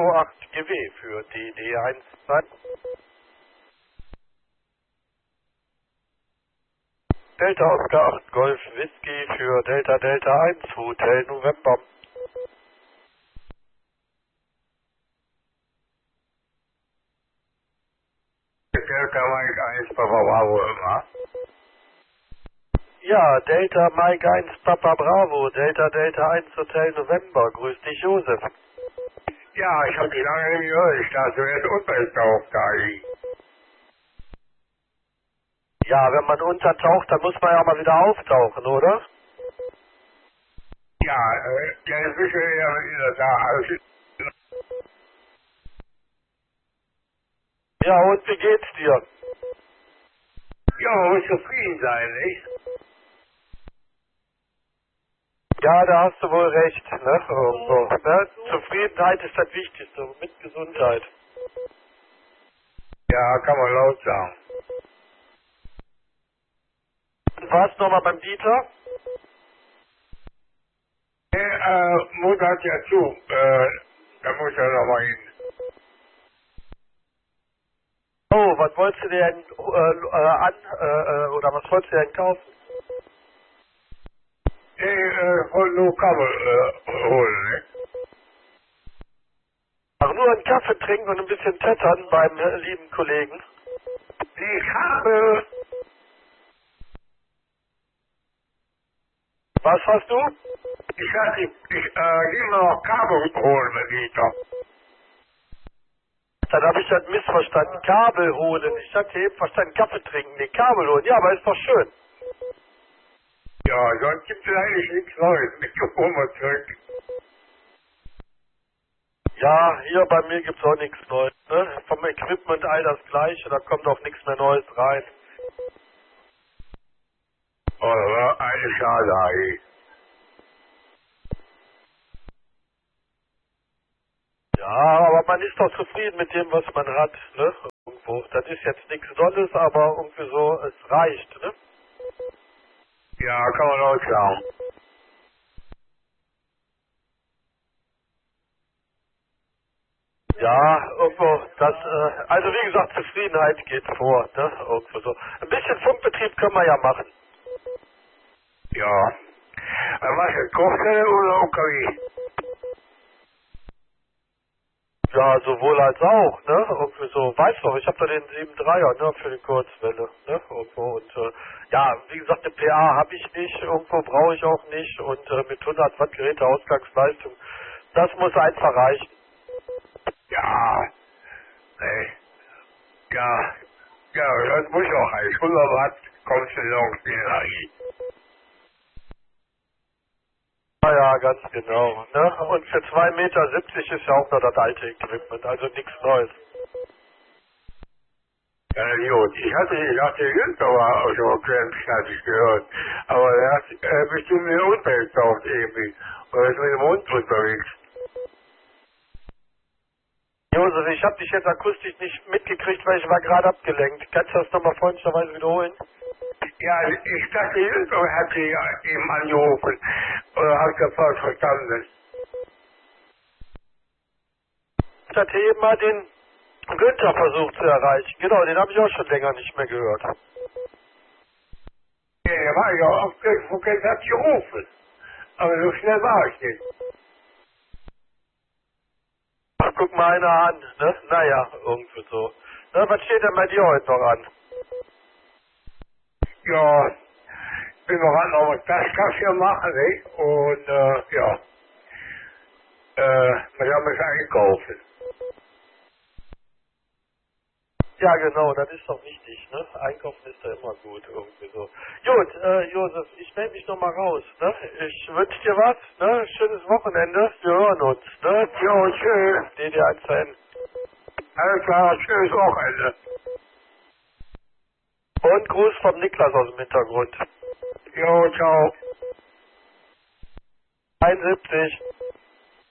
Kilo 8 GW für DD1. Delta Oscar 8 Golf Whisky für Delta Delta 1 Hotel November. Delta Mike 1 Papa Bravo immer. Ja, Delta Mike 1 Papa Bravo, Delta Delta 1 Hotel November. Grüß dich, Josef. Ja, ich habe die lange nicht gehört. Ich dachte, jetzt untertaucht da liegt. Ja, wenn man untertaucht, dann muss man ja mal wieder auftauchen, oder? Ja, jetzt bist du ja wieder da. Also, Ja, und wie geht's dir? ja, man muss zufrieden sein, nicht? Ja, da hast du wohl recht, ne? Irgendwo, ne? Zufriedenheit ist das Wichtigste, mit Gesundheit. Ja, kann man laut sagen. Warst du nochmal beim Dieter? Mutter hat ja zu. Da muss er noch mal hin. Oh, was wolltest du dir denn oder was wolltest du denn kaufen? Ich wollte nur Kabel holen, ne? Ach, nur einen Kaffee trinken und ein bisschen tettern beim lieben Kollegen. Die Kabel. Was hast du? Ich sag, ich geh mal noch Kabel holen mit Dieter. Dann habe ich das missverstanden. Kabel holen. Ich hatte eben verstanden, Kaffee trinken. Nee, Kabel holen. Ja, aber ist doch schön. Ja, sonst gibt es eigentlich nichts Neues. Ich hol mal zurück. Ja, hier bei mir gibt's auch nichts Neues. Ne? Vom Equipment all das Gleiche. Da kommt auch nichts mehr Neues rein. Oh, das war eine Schade eigentlich. Ja, aber man ist doch zufrieden mit dem, was man hat. Ne? Irgendwo. Das ist jetzt nichts Tolles, aber irgendwie so, es reicht. Ne? Ja, kann man auch sagen. Ja, irgendwo, also wie gesagt, Zufriedenheit geht vor, ne, irgendwo so. Ein bisschen Funkbetrieb können wir ja machen. Ja. Was, Kochzelle oder OKW? Ja, sowohl als auch, ne, irgendwie so, weißt du, ich habe da den 7.3er, ne, für die Kurzwelle, ne, irgendwo und, ja, wie gesagt, eine PA habe ich nicht, irgendwo brauche ich auch nicht und mit 100 Watt Geräte Ausgangsleistung, das muss einfach reichen. Ja. Nee. Ja. Ja, das muss auch reichen. 100 Watt kommst du noch viel rein. Ja, ja, ganz genau, ne, und für 2,70 Meter ist ja auch noch das alte Equipment, also nichts Neues. Ja, gut. Ich hatte gedacht, der Günther war auch so Camps, hatte ich gehört. Aber er hat bestimmt mir untergetaucht irgendwie. Oder ist mit dem Hund unterwegs. Josef, ich habe dich jetzt akustisch nicht mitgekriegt, weil ich war gerade abgelenkt. Kannst du das nochmal freundlicherweise wiederholen? Ja, ich dachte, der Günther hat sie eben angerufen. Oder hat er falsch verstanden. Ich hatte eben mal den Günther versucht zu erreichen. Genau, den habe ich auch schon länger nicht mehr gehört. Ja, der war ja auf Facebook, hat gerufen. Aber so schnell war ich nicht. Ach, guck mal einer an, ne? Naja, irgendwie so. Na, was steht denn bei dir heute noch an? Ja, bin noch was das Kaffee machen, nicht? Und, ja. Wir haben es einkaufen. Ja, genau, das ist doch wichtig, ne? Einkaufen ist ja immer gut, irgendwie so. Gut, Josef, ich melde mich nochmal raus, ne? Ich wünsche dir was, ne? Schönes Wochenende, wir hören uns, ne? Jo, tschüss. DD1. Alles klar, tschüss Wochenende. Und Gruß vom Niklas aus dem Hintergrund. Jo, ciao. 71.